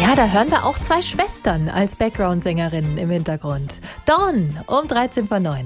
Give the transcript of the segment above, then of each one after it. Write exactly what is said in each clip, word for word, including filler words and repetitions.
Ja, da hören wir auch zwei Schwestern als Background-Sängerinnen im Hintergrund. Dawn um dreizehn vor neun.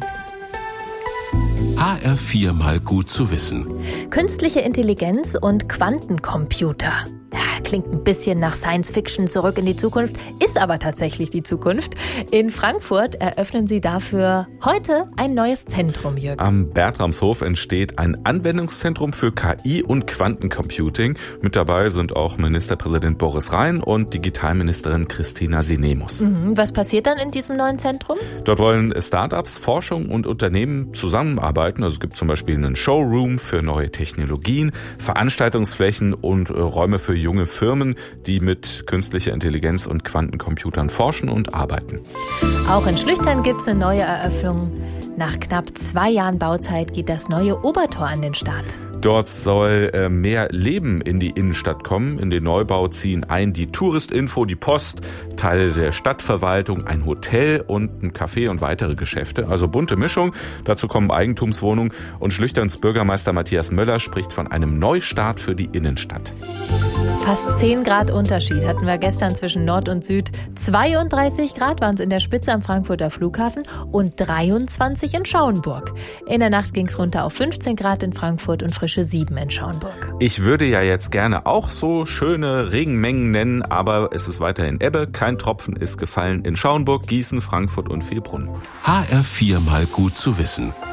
H R vier mal gut zu wissen. Künstliche Intelligenz und Quantencomputer. Ja, klingt ein bisschen nach Science-Fiction, zurück in die Zukunft, ist aber tatsächlich die Zukunft. In Frankfurt eröffnen sie dafür heute ein neues Zentrum, Jürgen. Am Bertramshof entsteht ein Anwendungszentrum für K I und Quantencomputing. Mit dabei sind auch Ministerpräsident Boris Rhein und Digitalministerin Christina Sinemus. Mhm, was passiert dann in diesem neuen Zentrum? Dort wollen Startups, Forschung und Unternehmen zusammenarbeiten. Also es gibt zum Beispiel einen Showroom für neue Technologien, Veranstaltungsflächen und Räume für junge Firmen, die mit künstlicher Intelligenz und Quantencomputern forschen und arbeiten. Auch in Schlüchtern gibt es eine neue Eröffnung. Nach knapp zwei Jahren Bauzeit geht das neue Obertor an den Start. Dort soll äh, mehr Leben in die Innenstadt kommen. In den Neubau ziehen ein die Touristinfo, die Post, Teile der Stadtverwaltung, ein Hotel und ein Café und weitere Geschäfte. Also bunte Mischung. Dazu kommen Eigentumswohnungen. Und Schlüchterns Bürgermeister Matthias Möller spricht von einem Neustart für die Innenstadt. Fast zehn Grad Unterschied hatten wir gestern zwischen Nord und Süd. zweiunddreißig Grad waren es in der Spitze am Frankfurter Flughafen und dreiundzwanzig in Schauenburg. In der Nacht ging es runter auf fünfzehn Grad in Frankfurt und frische sieben in Schauenburg. Ich würde ja jetzt gerne auch so schöne Regenmengen nennen, aber es ist weiterhin Ebbe. Kein Tropfen ist gefallen in Schauenburg, Gießen, Frankfurt und Vielbrunn. H R vier mal gut zu wissen.